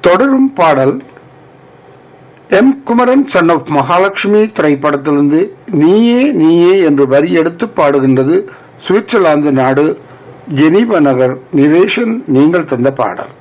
தொடரும் பாடல் M Kumaran son of Mahalakshmi திரைப்படத்திலிருந்து நீயே நீயே என்று வரி எடுத்து பாடுகின்றது சுவிட்சர்லாந்து நாடு ஜெனீவா நகர் நிரேஷன் நீங்கள் தந்த பாடல்.